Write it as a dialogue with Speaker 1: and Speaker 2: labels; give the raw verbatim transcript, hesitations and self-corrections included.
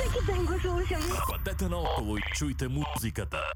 Speaker 1: Всеки ден го слушам.
Speaker 2: Бъдете наоколо и чуйте музиката.